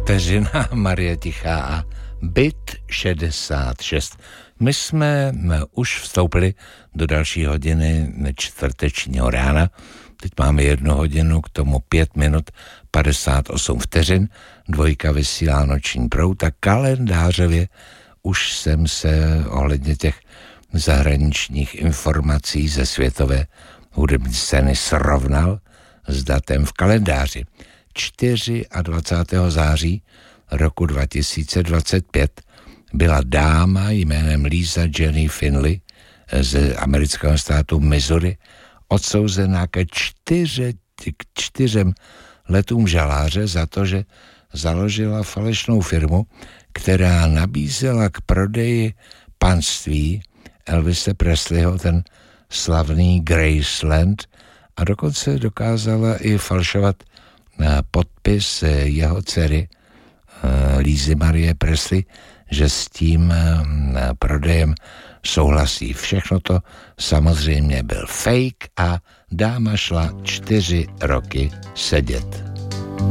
Kateřina Marie Tichá a Byt 66. My jsme už vstoupili do další hodiny čtvrtečního rána. Teď máme 1 hodinu, k tomu 5 minut 58 vteřin. Dvojka vysílá Noční proud a kalendářově už jsem se ohledně těch zahraničních informací ze světové hudební scény srovnal s datem v kalendáři. 24. září roku 2025 byla dáma jménem Lisa Jenny Finley z amerického státu Missouri odsouzená ke 4 letům žaláře za to, že založila falešnou firmu, která nabízela k prodeji panství Elvise Presleyho, ten slavný Graceland, a dokonce dokázala i falšovat podpis jeho dcery Lízy Marie Presley, že s tím prodejem souhlasí. Všechno to samozřejmě byl fake a dáma šla 4 roky sedět.